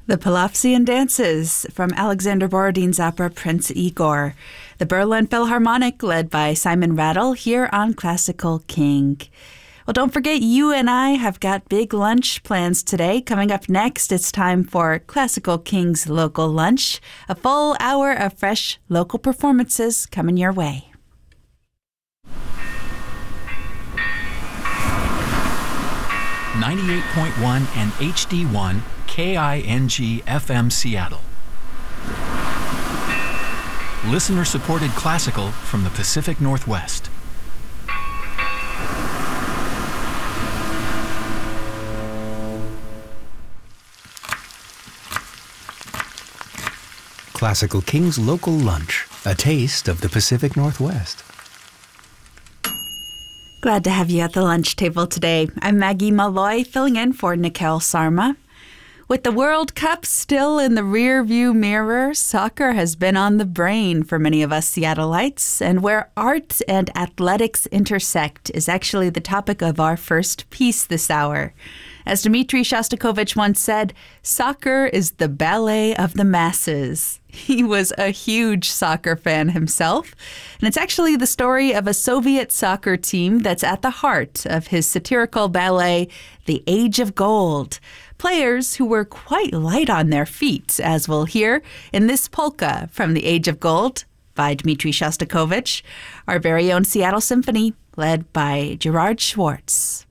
The Palaftzian Dances from Alexander Borodin's opera Prince Igor. The Berlin Philharmonic, led by Simon Rattle, here on Classical King. Well, don't forget, you and I have got big lunch plans today. Coming up next, it's time for Classical King's Local Lunch, a full hour of fresh local performances coming your way. .1 and HD1 KING FM Seattle. Listener-supported classical from the Pacific Northwest. Classical King's Local Lunch, a taste of the Pacific Northwest. Glad to have you at the lunch table today. I'm Maggie Malloy, filling in for Nikhil Sarma. With the World Cup still in the rear-view mirror, soccer has been on the brain for many of us Seattleites, and where art and athletics intersect is actually the topic of our first piece this hour. As Dmitri Shostakovich once said, soccer is the ballet of the masses. He was a huge soccer fan himself, and it's actually the story of a Soviet soccer team that's at the heart of his satirical ballet, The Age of Gold. Players who were quite light on their feet, as we'll hear in this polka from The Age of Gold by Dmitri Shostakovich, our very own Seattle Symphony, led by Gerard Schwartz.